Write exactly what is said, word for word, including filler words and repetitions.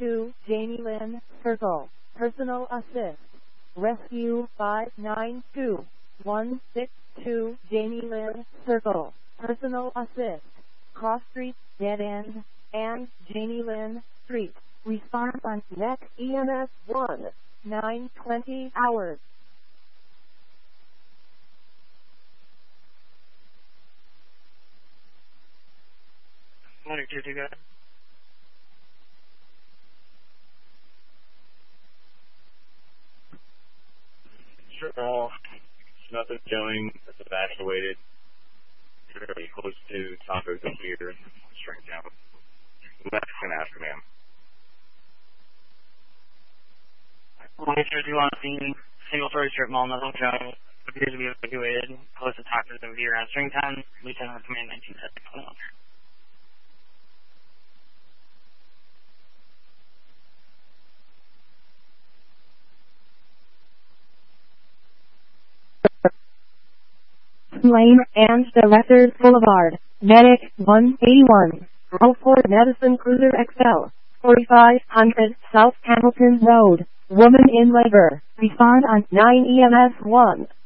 two, Janie Lynn, Circle. Personal assist. Rescue five nine two, one six two, Janie Lynn, Circle. Personal assist. Cross Street, Dead End, and Janie Lynn Street. Response on next E M S one, nine twenty hours. What did you do? Sure, all. Nothing showing. It's evacuated. Very close to Taco Computer. Shrink down. Mexican after, ma'am. one two two one single story strip mall, nothing showing. Appears to be evacuated. Close to Taco Computer at Stringtown. Lieutenant Command nineteen seventy-one. Lane and Directors Boulevard. Medic one eighty-one. oh four Medicine Cruiser X L. forty-five hundred South Hamilton Road. Woman in labor. Respond on nine E M S one.